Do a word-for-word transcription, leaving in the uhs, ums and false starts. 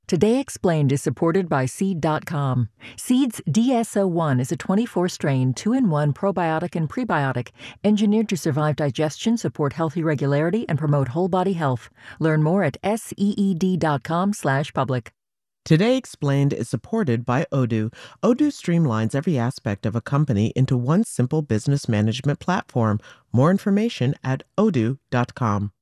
Today Explained is supported by Seed dot com. Seed's D S O one is a twenty-four strain, two in one probiotic and prebiotic, engineered to survive digestion, support healthy regularity, and promote whole body health. Learn more at seed dot com slash public. Today Explained is supported by Odoo. Odoo streamlines every aspect of a company into one simple business management platform. More information at odoo dot com.